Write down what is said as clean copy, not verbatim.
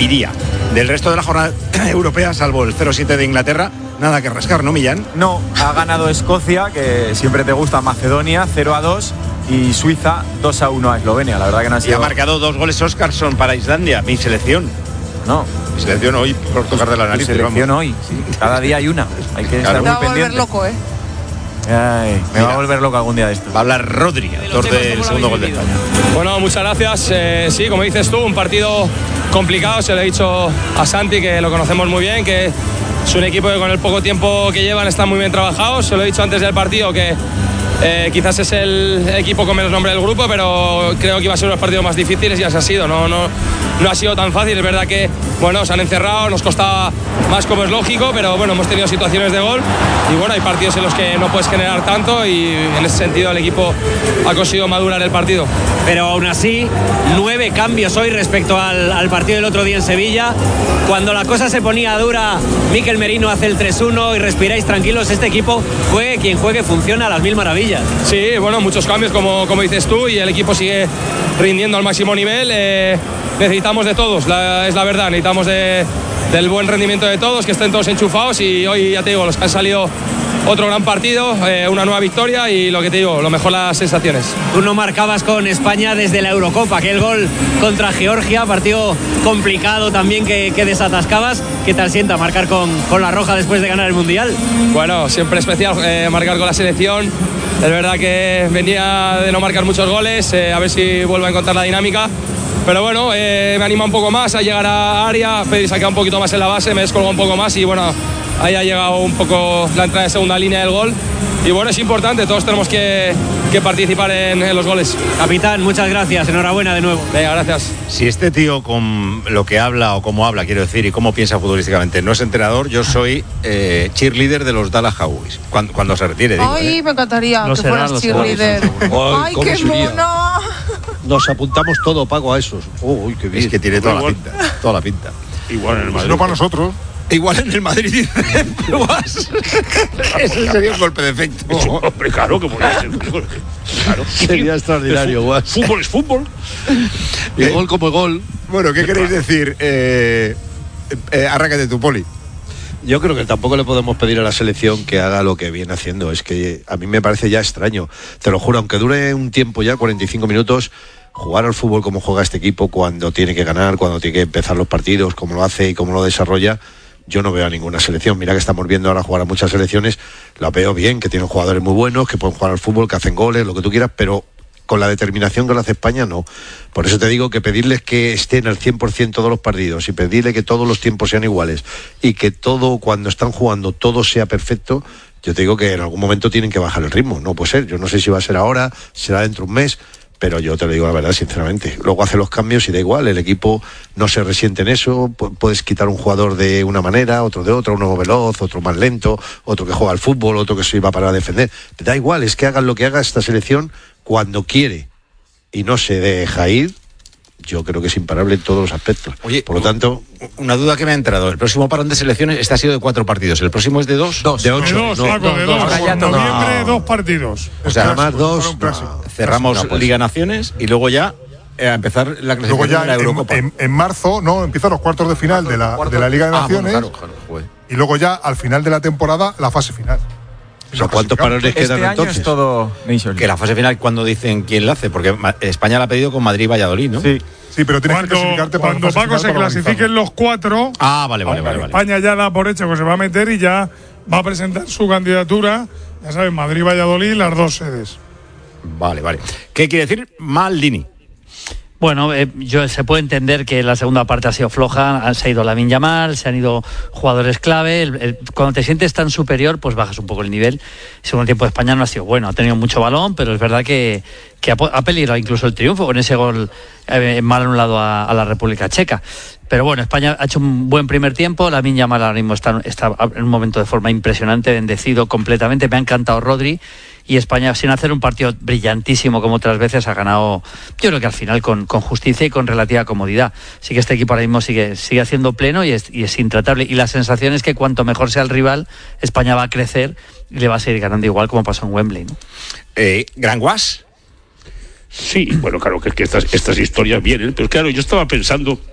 iría. Del resto de la jornada europea, salvo el 0-7 de Inglaterra, nada que rascar, ¿no, Millán? No, ha ganado Escocia, que siempre te gusta, Macedonia, 0-2, y Suiza, 2-1 a Eslovenia. La verdad que no ha sido... Y ha marcado 2 goles Óscarsson para Islandia, mi selección. No. Mi selección hoy, por tocar de la nariz. Mi selección hoy, sí. Cada día hay una. Hay que estar muy pendiente. Te va a volver loco, ¿eh? Ay, me va a volver loco algún día de esto. Va a hablar Rodri, autor del segundo gol de España. Bueno, muchas gracias. Sí, como dices tú, un partido complicado. Se lo he dicho a Santi, que lo conocemos muy bien, que es un equipo que con el poco tiempo que llevan están muy bien trabajados. Se lo he dicho antes del partido, que quizás es el equipo con menos nombre del grupo, pero creo que iba a ser unos partidos más difíciles y así ha sido. No ha sido tan fácil. Es verdad que bueno, se han encerrado, nos costaba más, como es lógico, pero bueno, hemos tenido situaciones de gol y bueno, hay partidos en los que no puedes generar tanto y en ese sentido el equipo ha conseguido madurar el partido. Pero aún así, 9 cambios hoy respecto al partido del otro día en Sevilla. Cuando la cosa se ponía dura, Mikel Merino hace el 3-1 y respiráis tranquilos. Este equipo, juegue quien juegue, funciona a las mil maravillas. Sí, bueno, muchos cambios como dices tú, y el equipo sigue rindiendo al máximo nivel. Necesitamos de todos, es la verdad, necesitamos del buen rendimiento de todos, que estén todos enchufados, y hoy ya te digo, los que han salido otro gran partido, una nueva victoria y lo que te digo, lo mejor las sensaciones. Tú no marcabas con España desde la Eurocopa, aquel gol contra Georgia, partido complicado también que desatascabas. ¿Qué tal sienta marcar con la roja después de ganar el Mundial? Bueno, siempre especial marcar con la selección. Es verdad que venía de no marcar muchos goles, a ver si vuelvo a encontrar la dinámica. Pero bueno, me anima un poco más a llegar a área. Pedri se ha quedado un poquito más en la base, me descolgó un poco más y bueno, ahí ha llegado un poco la entrada de segunda línea del gol. Y bueno, es importante, todos tenemos que participar en los goles. Capitán, muchas gracias, enhorabuena de nuevo. Venga, gracias. Si este tío, con lo que habla o cómo habla, quiero decir, y cómo piensa futbolísticamente, no es entrenador, yo soy cheerleader de los Dallas Cowboys. Cuando se retire, digo. Ay, me encantaría que fueras cheerleader. Ay, qué mono. Nos apuntamos todo, Paco, a esos. Uy, qué bien. Es que tiene toda la pinta. Igual en el Madrid. No para nosotros. Igual en el Madrid, dice. Ese sería un golpe de efecto. Hombre, claro que podría ser. Claro. Sería extraordinario, Guas. Fútbol es fútbol. Y gol como gol. Bueno, ¿qué queréis decir? Arráncate tu, Poli. Yo creo que tampoco le podemos pedir a la selección que haga lo que viene haciendo. Es que a mí me parece ya extraño. Te lo juro, aunque dure un tiempo ya, 45 minutos, jugar al fútbol como juega este equipo, cuando tiene que ganar, cuando tiene que empezar los partidos, cómo lo hace y cómo lo desarrolla, yo no veo a ninguna selección. Mira que estamos viendo ahora jugar a muchas selecciones, la veo bien, que tienen jugadores muy buenos, que pueden jugar al fútbol, que hacen goles, lo que tú quieras, pero con la determinación que lo hace España, no. Por eso te digo que pedirles que estén al 100% todos los partidos y pedirle que todos los tiempos sean iguales y que todo, cuando están jugando, todo sea perfecto, yo te digo que en algún momento tienen que bajar el ritmo. No puede ser, yo no sé si va a ser ahora, será dentro de un mes, pero yo te lo digo la verdad, sinceramente. Luego hace los cambios y da igual, el equipo no se resiente en eso, puedes quitar un jugador de una manera, otro de otra, uno veloz, otro más lento, otro que juega al fútbol, otro que se iba para defender. Te da igual, es que hagan lo que haga esta selección cuando quiere y no se deja ir. Yo creo que es imparable en todos los aspectos. Oye, por lo tanto, una duda que me ha entrado. El próximo parón de selecciones, este ha sido de 4 partidos. ¿El próximo es de 2? De 8. De 2, Paco, de 2. En noviembre, 2 partidos. O sea, además 2. Cerramos Liga Naciones y luego ya a empezar la clasificación de la Eurocopa. En marzo, no, empiezan los cuartos de final de la Liga de Naciones. Bueno, claro, y luego ya, al final de la temporada, la fase final. O sea, ¿cuántos parones quedan este entonces? Año es todo Nation. Que la fase final, cuando dicen quién la hace, porque España la ha pedido con Madrid y Valladolid, ¿no? Sí. Sí, pero tienes que clasificarte para cuando Paco se clasifiquen los 4. Ah, vale. España ya da por hecho que se va a meter y ya va a presentar su candidatura. Ya sabes, Madrid y Valladolid, las 2 sedes. Vale. ¿Qué quiere decir Maldini? Bueno, se puede entender que la segunda parte ha sido floja, se ha ido Lamine Yamal, se han ido jugadores clave. Cuando te sientes tan superior, pues bajas un poco el nivel. El segundo tiempo de España no ha sido bueno, ha tenido mucho balón, pero es verdad que ha peligrado incluso el triunfo con ese gol mal anulado a la República Checa. Pero bueno, España ha hecho un buen primer tiempo. Lamine Yamal ahora mismo está en un momento de forma impresionante, bendecido completamente. Me ha encantado Rodri. Y España, sin hacer un partido brillantísimo como otras veces, ha ganado, yo creo que al final con justicia y con relativa comodidad. Sí que este equipo ahora mismo sigue haciendo pleno y es intratable. Y la sensación es que cuanto mejor sea el rival, España va a crecer y le va a seguir ganando igual como pasó en Wembley, ¿no? ¿Gran Guas? Sí, bueno, claro que estas historias vienen, pero claro, yo estaba pensando